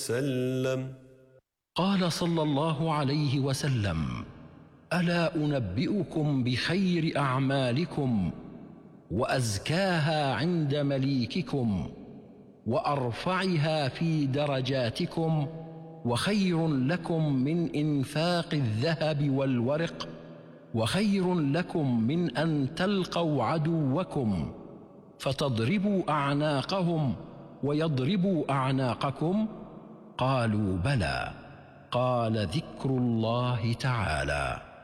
وسلم. قال صلى الله عليه وسلم: ألا أنبئكم بخير أعمالكم وأزكاها عند مليككم وأرفعها في درجاتكم وخير لكم من إنفاق الذهب والورق وخير لكم من أن تلقوا عدوكم فتضربوا أعناقهم ويضربوا أعناقكم؟ قالوا: بلى. قال: ذكر الله تعالى.